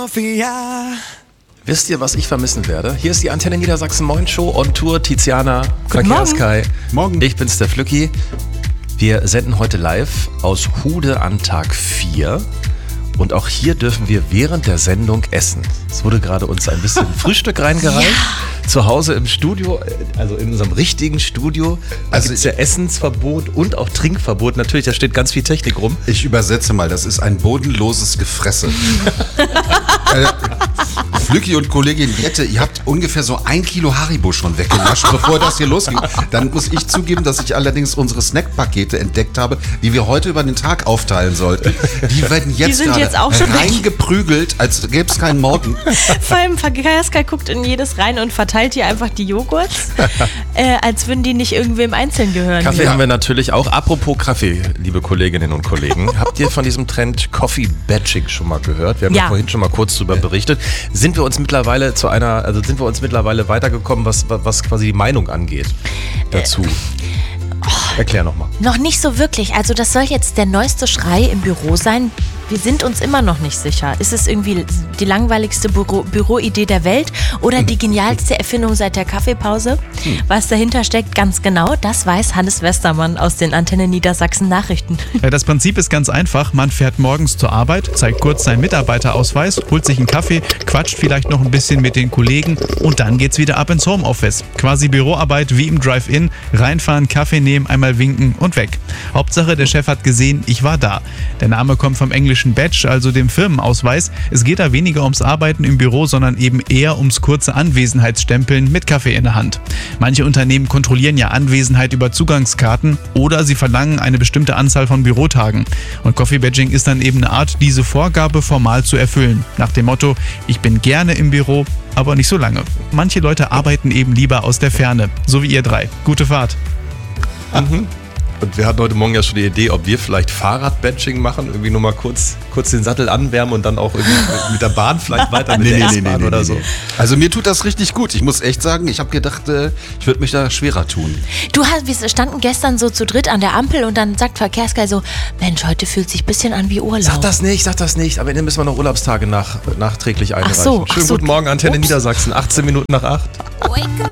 Mafia. Wisst ihr, was ich vermissen werde? Hier ist die Antenne Niedersachsen Moin Show on Tour. Tiziana, Verkehrssky. Morgen. Ich bin's, der Flücki. Wir senden heute live aus Hude an Tag 4. Und auch hier dürfen wir während der Sendung essen. Es wurde gerade uns ein bisschen Frühstück reingereicht. Ja. Zu Hause im Studio, also in unserem richtigen Studio. Also ist ja Essensverbot und auch Trinkverbot. Natürlich, da steht ganz viel Technik rum. Ich übersetze mal, das ist ein bodenloses Gefresse. Flücki und Kollegin Jette, ihr habt ungefähr so 1 Kilo Haribo schon weggenascht, bevor das hier losging. Dann muss ich zugeben, dass ich allerdings unsere Snackpakete entdeckt habe, die wir heute über den Tag aufteilen sollten. Die werden jetzt jetzt auch schon reingeprügelt, als gäbe es keinen Morgen. Vor allem Verkehrssky guckt in jedes rein und verteilt hier einfach die Joghurts, als würden die nicht irgendwem einzeln gehören. Kaffee haben wir natürlich auch. Apropos Kaffee, liebe Kolleginnen und Kollegen. Habt ihr von diesem Trend Coffee Batching schon mal gehört? Wir haben ja vorhin schon mal kurz darüber berichtet. Sind wir uns mittlerweile weitergekommen, was quasi die Meinung angeht dazu? Erklär nochmal. Noch nicht so wirklich. Also das soll jetzt der neueste Schrei im Büro sein. Wir sind uns immer noch nicht sicher. Ist es irgendwie die langweiligste Büroidee der Welt oder die genialste Erfindung seit der Kaffeepause? Was dahinter steckt, ganz genau, das weiß Hannes Westermann aus den Antenne Niedersachsen Nachrichten. Ja, das Prinzip ist ganz einfach. Man fährt morgens zur Arbeit, zeigt kurz seinen Mitarbeiterausweis, holt sich einen Kaffee, quatscht vielleicht noch ein bisschen mit den Kollegen und dann geht's wieder ab ins Homeoffice. Quasi Büroarbeit wie im Drive-In. Reinfahren, Kaffee nehmen, einmal winken und weg. Hauptsache, der Chef hat gesehen, ich war da. Der Name kommt vom englischen Badge, also dem Firmenausweis. Es geht da weniger ums Arbeiten im Büro, sondern eben eher ums kurze Anwesenheitsstempeln mit Kaffee in der Hand. Manche Unternehmen kontrollieren ja Anwesenheit über Zugangskarten oder sie verlangen eine bestimmte Anzahl von Bürotagen. Und Coffee Badging ist dann eben eine Art, diese Vorgabe formal zu erfüllen. Nach dem Motto, ich bin gerne im Büro, aber nicht so lange. Manche Leute arbeiten eben lieber aus der Ferne, so wie ihr drei. Gute Fahrt. Und wir hatten heute Morgen ja schon die Idee, ob wir vielleicht Fahrrad-Badging machen, irgendwie nur mal kurz den Sattel anwärmen und dann auch irgendwie mit der Bahn vielleicht weiter mit der S-Bahn oder so. Also mir tut das richtig gut. Ich muss echt sagen, ich habe gedacht, ich würde mich da schwerer tun. Wir standen gestern so zu dritt an der Ampel und dann sagt Verkehrssky so, Mensch, heute fühlt sich ein bisschen an wie Urlaub. Sag das nicht. Am Ende müssen wir noch Urlaubstage nachträglich einreichen. Ach so. Schönen guten Morgen, Antenne Niedersachsen, 18 Minuten nach 8. Wake up.